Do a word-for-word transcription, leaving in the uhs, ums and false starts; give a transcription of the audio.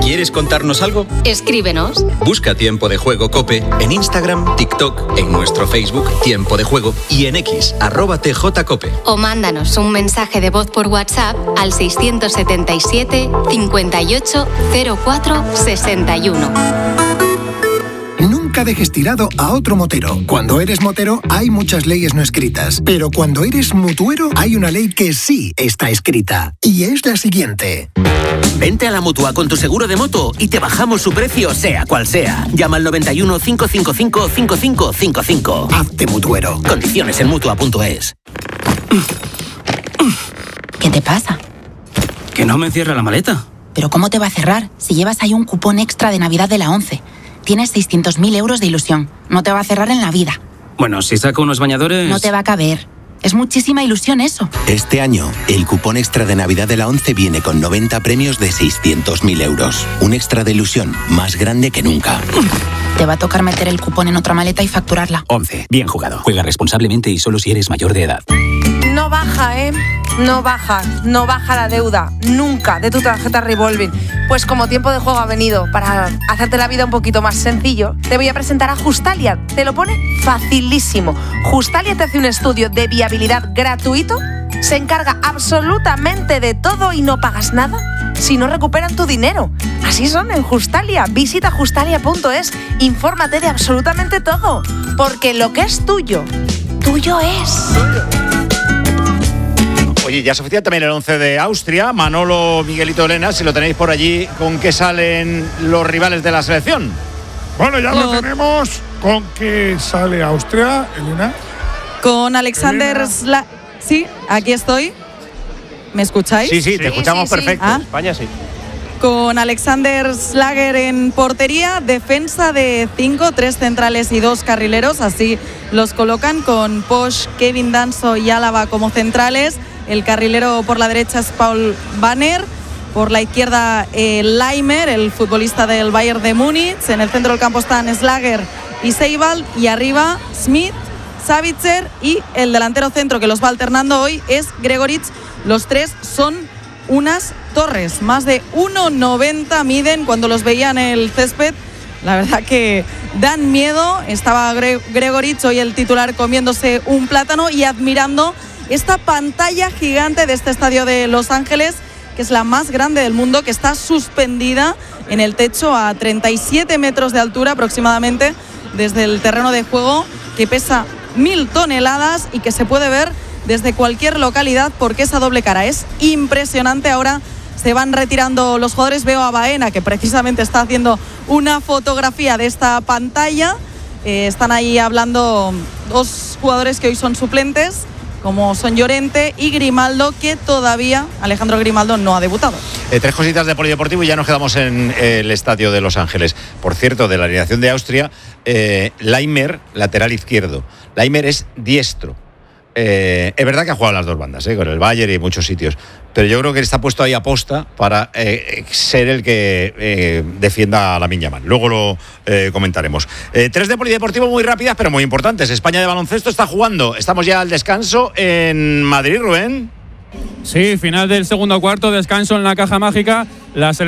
¿Quieres contarnos algo? Escríbenos. Busca Tiempo de Juego COPE en Instagram, TikTok, en nuestro Facebook Tiempo de Juego y en X, arroba tjcope. O mándanos un mensaje de voz por WhatsApp al seiscientos setenta y siete, cincuenta y ocho, cero cuatro, sesenta y uno. Nunca dejes tirado a otro motero. Cuando eres motero hay muchas leyes no escritas, pero cuando eres mutuero hay una ley que sí está escrita, y es la siguiente. Vente a la Mutua con tu seguro de moto y te bajamos su precio sea cual sea. Llama al noventa y uno, cinco cinco cinco, cinco cinco cinco cinco. Hazte mutuero. Condiciones en mutua punto es. ¿Qué te pasa? Que no me cierra la maleta. ¿Pero cómo te va a cerrar si llevas ahí un cupón extra de Navidad de la ONCE? Tienes seiscientos mil euros de ilusión. No te va a cerrar en la vida. Bueno, si saco unos bañadores... No te va a caber. Es muchísima ilusión eso. Este año, el cupón extra de Navidad de la ONCE viene con noventa premios de seiscientos mil euros. Un extra de ilusión más grande que nunca. Te va a tocar meter el cupón en otra maleta y facturarla. ONCE. Bien jugado. Juega responsablemente y solo si eres mayor de edad. No baja, ¿eh? No baja, no baja la deuda, nunca, de tu tarjeta revolving. Pues como Tiempo de Juego ha venido para hacerte la vida un poquito más sencillo, te voy a presentar a Justalia. Te lo pone facilísimo. Justalia te hace un estudio de viabilidad gratuito, se encarga absolutamente de todo y no pagas nada si no recuperan tu dinero. Así son en Justalia. Visita justalia punto es, infórmate de absolutamente todo, porque lo que es tuyo, tuyo es. Oye, ya es oficial también el once de Austria. Manolo, Miguelito, Elena, si lo tenéis por allí, ¿con qué salen los rivales de la selección? Bueno, ya lo, lo tenemos. ¿Con qué sale Austria, Elena? Con Alexander Sla... Sí, aquí estoy. ¿Me escucháis? Sí, sí, te sí, escuchamos sí, perfecto. Sí. Ah. España sí. Con Alexander Slager en portería, defensa de cinco, tres centrales y dos carrileros, así los colocan, con Posch, Kevin Danso y Álava como centrales. El carrilero por la derecha es Paul Banner, por la izquierda eh, Leimer, el futbolista del Bayern de Múnich. En el centro del campo están Slager y Seibald, y arriba Smith, Savitzer y el delantero centro que los va alternando hoy es Gregoritsch. Los tres son unas torres, más de uno noventa miden. Cuando los veía en el césped, la verdad que dan miedo. Estaba Gre- Gregoritsch, hoy el titular, comiéndose un plátano y admirando esta pantalla gigante de este estadio de Los Ángeles, que es la más grande del mundo, que está suspendida en el techo a treinta y siete metros de altura aproximadamente desde el terreno de juego, que pesa mil toneladas y que se puede ver desde cualquier localidad, porque esa doble cara es impresionante. Ahora se van retirando los jugadores. Veo a Baena, que precisamente está haciendo una fotografía de esta pantalla. Eh, están ahí hablando dos jugadores que hoy son suplentes, como son Llorente y Grimaldo, que todavía Alejandro Grimaldo no ha debutado. Eh, tres cositas de polideportivo y ya nos quedamos en eh, el estadio de Los Ángeles. Por cierto, de la alineación de Austria, eh, Leimer, lateral izquierdo. Leimer es diestro. Eh, es verdad que ha jugado las dos bandas, eh, con el Bayern y en muchos sitios, pero yo creo que está puesto ahí a posta para eh, ser el que eh, defienda a Lamine Yamal. Luego lo eh, comentaremos. Eh, tres de polideportivo muy rápidas, pero muy importantes. España de baloncesto está jugando. Estamos ya al descanso en Madrid, Rubén. Sí, final del segundo cuarto, descanso en la Caja Mágica. La